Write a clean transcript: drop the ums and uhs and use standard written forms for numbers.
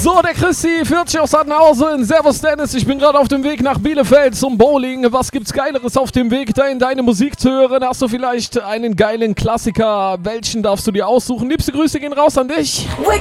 So, der Christi, 40 aus Sandhausen. Servus Dennis, ich bin gerade auf dem Weg nach Bielefeld zum Bowling. Was gibt's Geileres auf dem Weg, dahin deine Musik zu hören? Hast du vielleicht einen geilen Klassiker? Welchen darfst du dir aussuchen? Liebste Grüße gehen raus an dich.